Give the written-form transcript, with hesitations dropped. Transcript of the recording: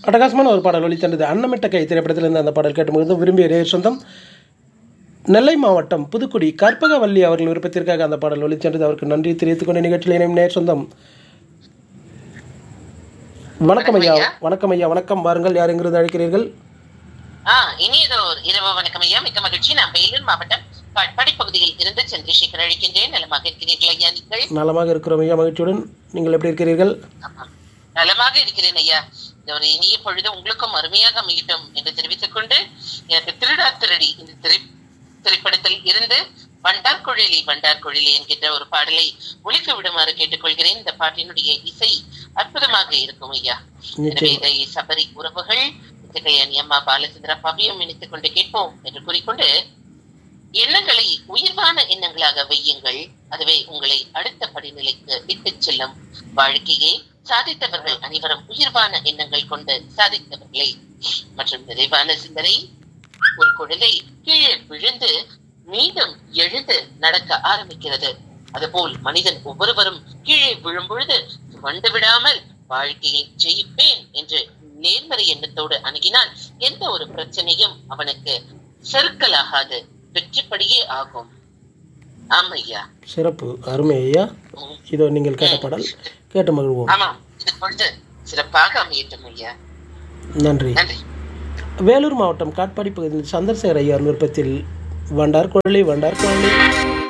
அட்டகாசமான ஒரு பாடல் ஒலித்தந்தது. அன்னமிட்ட கை திரைப்படத்திலிருந்து அந்த பாடல் கேட்டு முடிந்து விரும்பிய நேர் சொந்தம் நெல்லை மாவட்டம் புதுக்குடி கற்பகவல்லி அவர்கள் விருப்பத்திற்காக அந்த பாடல் ஒலிச்சென்றது. அவருக்கு நன்றி தெரிவித்துக் கொண்ட நிகழ்ச்சியில் இணையும் நேர் சொந்தம். வணக்கம் ஐயா. வணக்கம் ஐயா. வணக்கம். வாருங்கள். யார் எங்கிருந்து அழைக்கிறீர்கள்? இனியதோர் இரவு வணக்கம் ஐயா. மிக்க மகிழ்ச்சி. நான் வேலூர் மாவட்டம் காட்பாடி பகுதியில் இருந்து சந்திரசேகர் அழைக்கின்றேன். நலமாக இருக்கிறீர்கள் ஐயா? நீங்கள்? நலமாக இருக்கிறோம் ஐயா. மகிழ்ச்சியுடன். நீங்கள் எப்படி இருக்கிறீர்கள்? நலமாக இருக்கிறேன் ஐயா. இந்த ஒரு இனிய பொழுது உங்களுக்கும் அருமையாக அமையட்டும் என்று தெரிவித்துக் கொண்டு, எனக்கு திருடா திருடி இந்த திரைப்படத்தில் இருந்து வண்டார் குழிலி என்கின்ற ஒரு பாடலை ஒலிக்க விடுமாறு கேட்டுக்கொள்கிறேன். இந்த பாட்டினுடைய இசை அற்புதமாக இருக்கும் ஐயா. எனவே இதை சபரி உறவுகள் அம்மா பாலச்சந்திரா பவியம் இணைத்துக் கொண்டு கேட்போம் என்று கூறிக்கொண்டு, எண்ணங்களை உயர்வான எண்ணங்களாக வையுங்கள், அதுவே உங்களை அடுத்த படிநிலைக்கு இட்டுச் செல்லும். வாழ்க்கையை சாதித்தவர்கள் அனைவரும் உயர்வான எண்ணங்கள் கொண்டு சாதித்தவர்களே. மற்றும் நிறைவான சிந்தனை. ஒரு குழந்தை கீழே விழுந்து மீண்டும் எழுந்து நடக்க ஆரம்பிக்கிறது. அதுபோல் மனிதன் ஒவ்வொருவரும் கீழே விழும் பொழுது வந்து விடாமல் வாழ்க்கையை ஜெயிப்பேன் என்று நேர்மறை எண்ணத்தோடு அணுகினால் எந்த ஒரு பிரச்சனையும் அவனுக்கு சறுக்கலாகாது, வெற்றிப்படியே ஆகும். ஆமையா. சிறப்பு. அருமை ஐயா. இதோ நீங்கள் கேட்ட பாடல் கேட்டு மகிழ்வோம். ஆமாம், இது பொழுது சிறப்பாக அமையட்டும் ஐயா. நன்றி. நன்றி. வேலூர் மாவட்டம் காட்பாடி பகுதியில் சந்திரசேகர் ஐயா விருப்பத்தில் வண்டார் குழலி